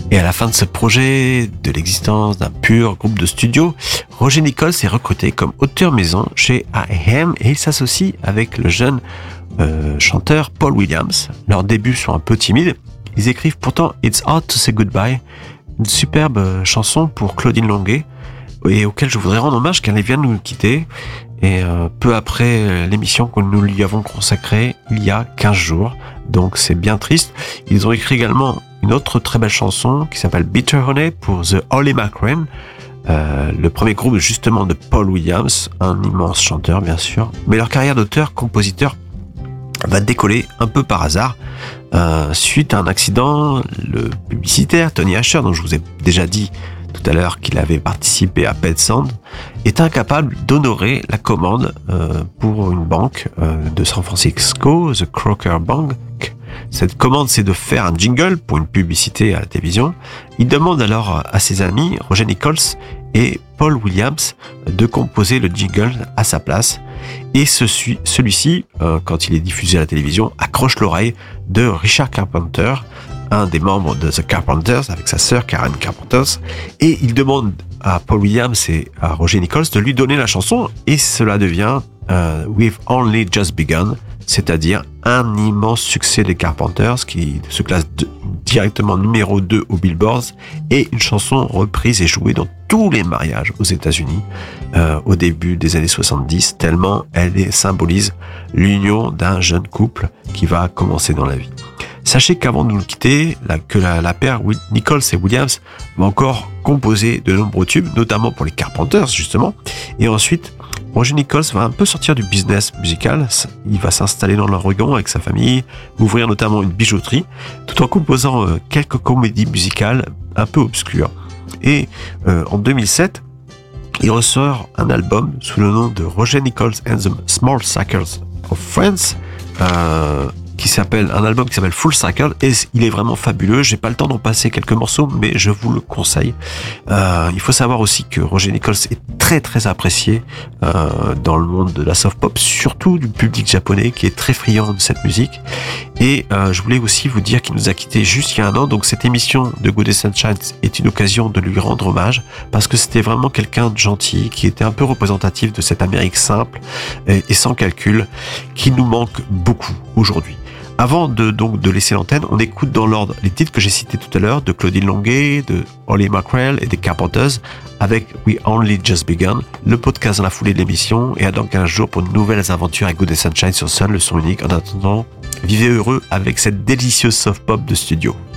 Et à la fin de ce projet, de l'existence d'un pur groupe de studio, Roger Nichols est recruté comme auteur maison chez A&M et il s'associe avec le jeune chanteur Paul Williams. Leurs débuts sont un peu timides. Ils écrivent pourtant It's Hard to Say Goodbye, une superbe chanson pour Claudine Longuet et auquel je voudrais rendre hommage car elle vient de nous quitter. Et peu après l'émission que nous lui avons consacrée il y a 15 jours. Donc c'est bien triste. Ils ont écrit également une autre très belle chanson qui s'appelle Bitter Honey pour The Holly Macarena, le premier groupe justement de Paul Williams, un immense chanteur bien sûr. Mais leur carrière d'auteur-compositeur va décoller un peu par hasard suite à un accident. Le publicitaire Tony Asher, dont je vous ai déjà dit tout à l'heure qu'il avait participé à Pet Sounds, est incapable d'honorer la commande pour une banque de San Francisco, The Crocker Bank. Cette commande, c'est de faire un jingle pour une publicité à la télévision. Il demande alors à ses amis, Roger Nichols et Paul Williams, de composer le jingle à sa place. Et celui-ci, quand il est diffusé à la télévision, accroche l'oreille de Richard Carpenter, un des membres de The Carpenters, avec sa sœur Karen Carpenter, et il demande à Paul Williams et à Roger Nichols de lui donner la chanson, et cela devient We've Only Just Begun, c'est-à-dire un immense succès des Carpenters qui se classe directement numéro 2 au Billboard, et une chanson reprise et jouée dans tous les mariages aux États-Unis au début des années 70, tellement elle symbolise l'union d'un jeune couple qui va commencer dans la vie. Sachez qu'avant de nous quitter, la paire Nichols et Williams va encore composer de nombreux tubes, notamment pour les Carpenters justement. Et ensuite, Roger Nichols va un peu sortir du business musical. Il va s'installer dans l'Oregon avec sa famille, ouvrir notamment une bijouterie, tout en composant quelques comédies musicales un peu obscures. Et en 2007, il ressort un album sous le nom de Roger Nichols and the Small Circles of Friends, un album qui s'appelle Full Cycle, et il est vraiment fabuleux. J'ai pas le temps d'en passer quelques morceaux, mais je vous le conseille. Il faut savoir aussi que Roger Nichols est très très apprécié dans le monde de la soft pop, surtout du public japonais qui est très friand de cette musique. Et je voulais aussi vous dire qu'il nous a quittés juste il y a un an, donc cette émission de Good Sunshine est une occasion de lui rendre hommage, parce que c'était vraiment quelqu'un de gentil, qui était un peu représentatif de cette Amérique simple et sans calcul, qui nous manque beaucoup aujourd'hui. Avant de laisser l'antenne, on écoute dans l'ordre les titres que j'ai cités tout à l'heure, de Claudine Longuet, de Holly Macarena et des Carpenters, avec We Only Just Begun, le podcast dans la foulée de l'émission, et à dans 15 jours pour de nouvelles aventures avec Good Sunshine sur Sun, le son unique. En attendant, vivez heureux avec cette délicieuse soft pop de studio.